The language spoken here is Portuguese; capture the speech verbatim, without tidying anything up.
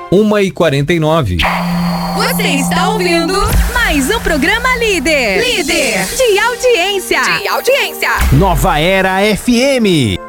uma e quarenta e nove. Você está ouvindo mais um programa Líder. Líder de audiência. De audiência. Nova Era F M.